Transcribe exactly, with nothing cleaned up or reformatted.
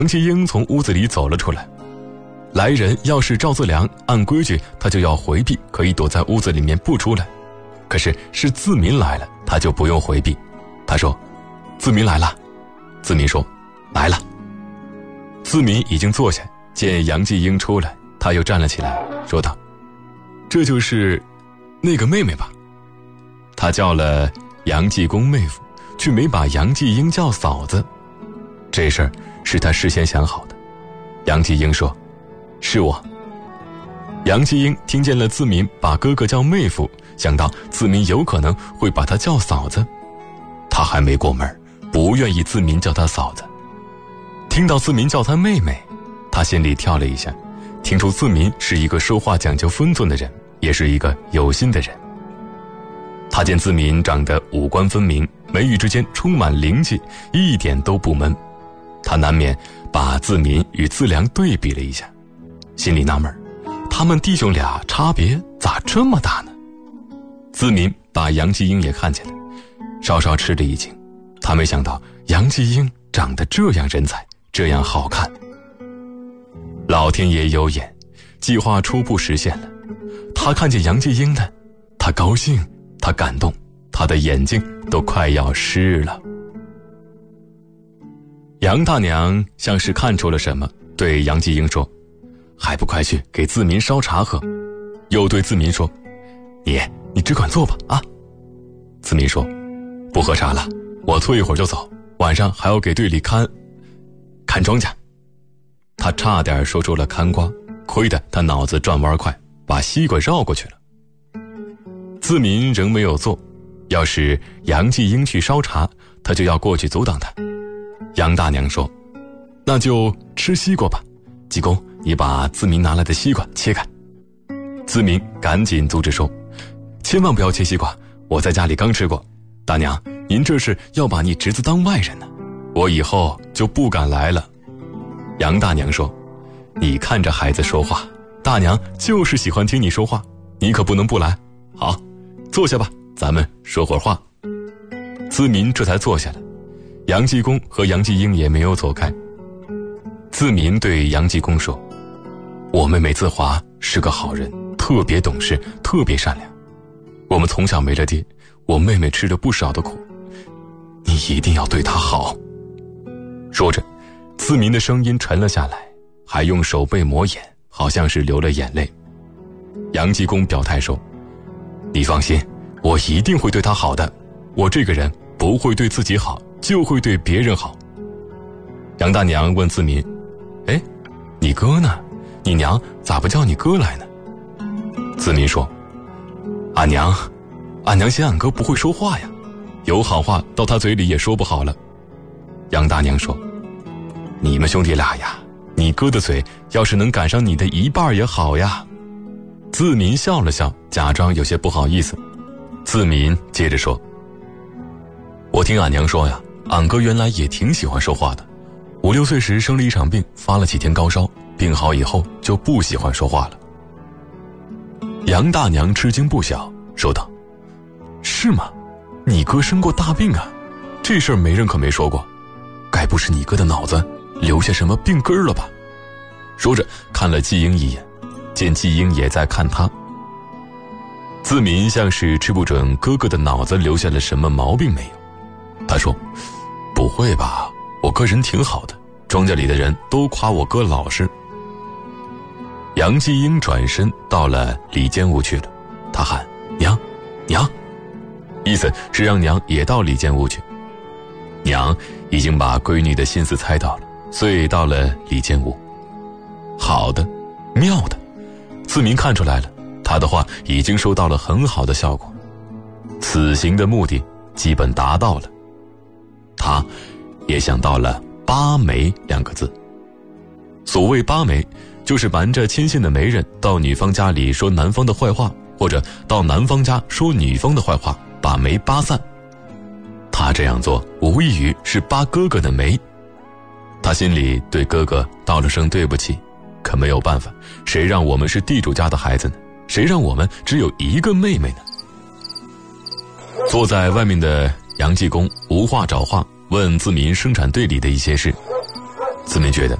杨继英从屋子里走了出来。来人要是赵自良，按规矩他就要回避，可以躲在屋子里面不出来。可是是自民来了，他就不用回避。他说：自民来了。自民说：来了。自民已经坐下，见杨继英出来，他又站了起来，说道：这就是那个妹妹吧？他叫了杨继公妹夫，却没把杨继英叫嫂子。这事儿是他事先想好的。杨继英说：是我。杨继英听见了自民把哥哥叫妹夫，想到自民有可能会把他叫嫂子，他还没过门，不愿意自民叫他嫂子。听到自民叫他妹妹，他心里跳了一下，听出自民是一个说话讲究分寸的人，也是一个有心的人。他见自民长得五官分明，眉宇之间充满灵气，一点都不闷。他难免把自民与自良对比了一下，心里纳闷，他们弟兄俩差别咋这么大呢？自民把杨继英也看见了，稍稍吃了一惊。他没想到杨继英长得这样人才，这样好看。老天爷有眼，计划初步实现了。他看见杨继英了，他高兴，他感动，他的眼睛都快要湿了。杨大娘像是看出了什么，对杨继英说：还不快去给自民烧茶喝。又对自民说：你你只管坐吧啊。自民说：不喝茶了，我坐一会儿就走，晚上还要给队里看看庄稼。他差点说出了看瓜，亏得他脑子转弯快，把西瓜绕过去了。自民仍没有坐，要是杨继英去烧茶，他就要过去阻挡他。杨大娘说：那就吃西瓜吧，济公，你把自民拿来的西瓜切开。自民赶紧阻止说：千万不要切西瓜，我在家里刚吃过。大娘，您这是要把你侄子当外人呢，我以后就不敢来了。杨大娘说：你看着孩子说话，大娘就是喜欢听你说话，你可不能不来。好，坐下吧，咱们说会儿话。自民这才坐下了。杨继公和杨继英也没有走开。自民对杨继公说：我妹妹自华是个好人，特别懂事，特别善良。我们从小没了爹，我妹妹吃了不少的苦，你一定要对她好。说着，自民的声音沉了下来，还用手背抹眼，好像是流了眼泪。杨继公表态说：你放心，我一定会对她好的，我这个人不会对自己好，就会对别人好。杨大娘问自民：哎，你哥呢？你娘咋不叫你哥来呢？自民说：俺娘俺娘嫌俺哥不会说话呀，有好话到他嘴里也说不好了。杨大娘说：你们兄弟俩呀，你哥的嘴要是能赶上你的一半也好呀。自民笑了笑，假装有些不好意思。自民接着说：我听俺娘说呀，俺哥原来也挺喜欢说话的，五六岁时生了一场病，发了几天高烧，病好以后就不喜欢说话了。杨大娘吃惊不小，说道：是吗？你哥生过大病啊？这事儿没人可没说过，该不是你哥的脑子留下什么病根了吧？说着看了季英一眼，见季英也在看他。自民像是吃不准哥哥的脑子留下了什么毛病没有。他说：不会吧，我哥人挺好的，庄稼里的人都夸我哥老实。杨继英转身到了里间屋去了，他喊：娘娘，意思是让娘也到里间屋去。娘已经把闺女的心思猜到了，遂到了里间屋。好的，妙的，自民看出来了，他的话已经收到了很好的效果，此行的目的基本达到了。他也想到了八媒两个字。所谓八媒，就是瞒着牵线的媒人到女方家里说男方的坏话，或者到男方家说女方的坏话，把媒扒散。他这样做无异于是扒哥哥的媒。他心里对哥哥道了声对不起，可没有办法，谁让我们是地主家的孩子呢？谁让我们只有一个妹妹呢？坐在外面的杨继公无话找话，问自民生产队里的一些事。 子民觉得